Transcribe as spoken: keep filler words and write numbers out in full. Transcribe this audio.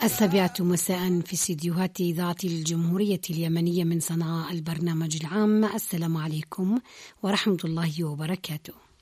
السابعة مساء في استديوهات إذاعة الجمهورية اليمنية من صنعاء، البرنامج العام. السلام عليكم ورحمة الله وبركاته.